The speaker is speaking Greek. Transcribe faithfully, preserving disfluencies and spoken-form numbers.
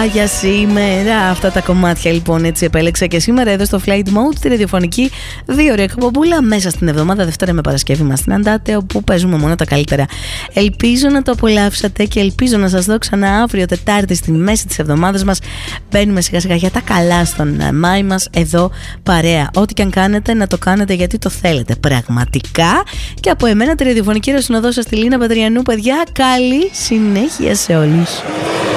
για σήμερα. Αυτά τα κομμάτια λοιπόν έτσι επέλεξα και σήμερα εδώ στο Flight Mode, τη ραδιοφωνική δύο ώρη εκπομπούλα μέσα στην εβδομάδα, Δευτέρα με Παρασκευή μας συναντάτε, όπου παίζουμε μόνο τα καλύτερα. Ελπίζω να το απολαύσατε και ελπίζω να σας δω ξανά αύριο Τετάρτη στη μέση της εβδομάδας μας. Μπαίνουμε σιγά σιγά για τα καλά στον Μάη μας εδώ παρέα. Ό,τι και αν κάνετε να το κάνετε γιατί το θέλετε πραγματικά. Και από εμένα τη ραδιοφωνική ρεσυνοδό σας τη Λίνα Πατριανού, παιδιά, καλή συνέχεια σε όλους.